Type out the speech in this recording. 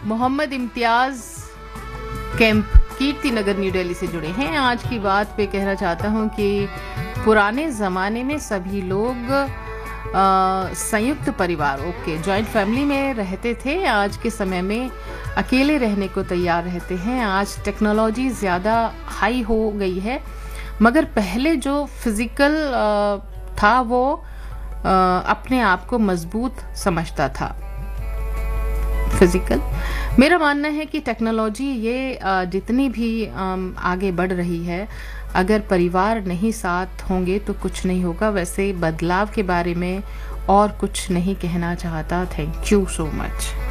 Mohammad Imtiaz camp Kirti Nagar new Delhi से जुड़े हैं। आज की बात पे कहना चाहता हूँ कि पुराने ज़माने में सभी लोग संयुक्त परिवारों के जॉइंट फैमिली में रहते थे। आज के समय में अकेले रहने को तैयार रहते हैं। आज टेक्नोलॉजी ज़्यादा हाई हो गई है, मगर पहले जो फिज़िकल था वो अपने आप को मजबूत समझता था। फिजिकल, मेरा मानना है कि टेक्नोलॉजी ये जितनी भी आगे बढ़ रही है, अगर परिवार नहीं साथ होंगे तो कुछ नहीं होगा। वैसे बदलाव के बारे में और कुछ नहीं कहना चाहता। Thank you so much.